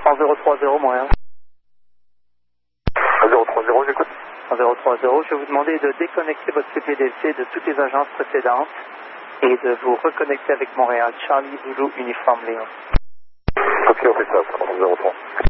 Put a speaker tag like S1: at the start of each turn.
S1: 1030 Montréal.
S2: 1030, j'écoute.
S1: 1030, je vais vous demander de déconnecter votre CPDC de toutes les agences précédentes et de vous reconnecter avec Montréal. Charlie Zulu Uniforme Léon.
S2: Ok, on fait ça, 1030.